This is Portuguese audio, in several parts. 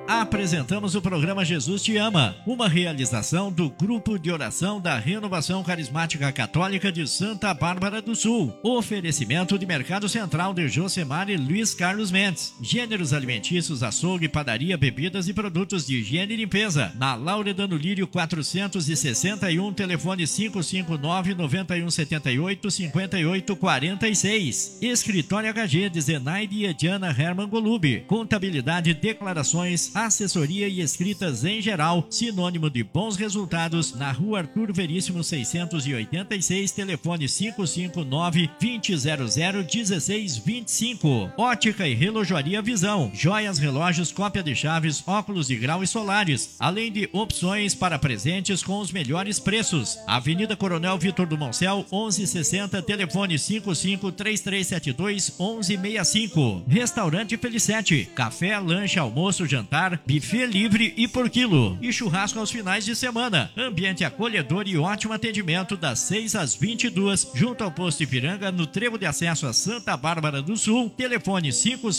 Apresentamos o programa Jesus Te Ama, uma realização do Grupo de Oração da Renovação Carismática Católica de Santa Bárbara do Sul. Oferecimento de Mercado Central de Josemar e Luiz Carlos Mendes. Gêneros alimentícios, açougue, padaria, bebidas e produtos de higiene e limpeza. Na Lauredano Lírio 461, telefone 559-9178-5846. Escritório HG de Zenaide e Ediana Herman Golub. Contabilidade, declarações, assessoria e escritas em geral, sinônimo de bons resultados, na Rua Arthur Veríssimo 686, telefone 559-2000-1625. Ótica e Relojoaria Visão, joias, relógios, cópia de chaves, óculos de grau e solares, além de opções para presentes com os melhores preços. Avenida Coronel Vitor do Moncel, 1160, telefone 55-3372-1165. Restaurante Felicete, café, lanche, almoço, jantar, buffet livre e por quilo, e churrasco aos finais de semana. Ambiente acolhedor e ótimo atendimento das 6 às 22, junto ao posto Ipiranga, no trevo de acesso a Santa Bárbara do Sul, telefone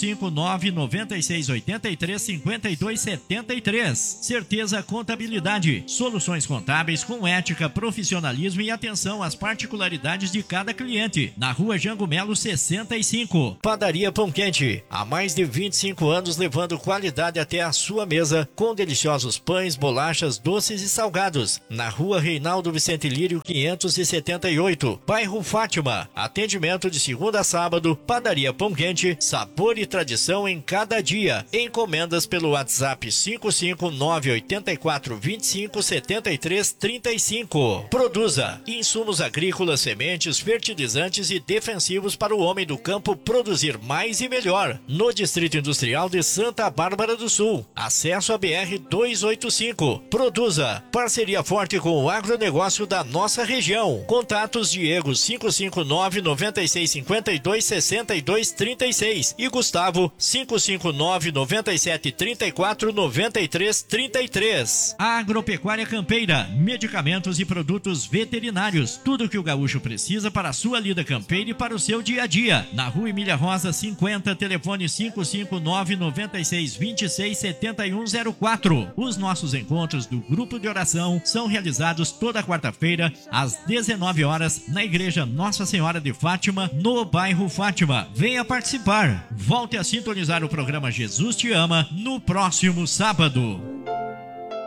559-9683-5273. Certeza Contabilidade, soluções contábeis com ética, profissionalismo e atenção às particularidades de cada cliente, na Rua Jango Melo 65. Padaria Pão Quente, há mais de 25 anos levando qualidade até a sua mesa, com deliciosos pães, bolachas, doces e salgados, na Rua Reinaldo Vicente Lírio 578, bairro Fátima. Atendimento de segunda a sábado. Padaria Pão Quente, sabor e tradição em cada dia. Encomendas pelo WhatsApp 55984257335. Produza insumos agrícolas, sementes, fertilizantes e defensivos para o homem do campo produzir mais e melhor. No Distrito Industrial de Santa Bárbara do Sul, acesso a BR-285. Produza. Parceria forte com o agronegócio da nossa região. Contatos Diego 559-9652-6236 e Gustavo 559-9734-9333. Agropecuária Campeira, medicamentos e produtos veterinários. Tudo que o gaúcho precisa para a sua lida campeira e para o seu dia a dia. Na Rua Emília Rosa 50, telefone 559-9626-7104. Os nossos encontros do Grupo de Oração são realizados toda quarta-feira às 19 horas na Igreja Nossa Senhora de Fátima, no bairro Fátima. Venha participar. Volte a sintonizar o programa Jesus Te Ama no próximo sábado.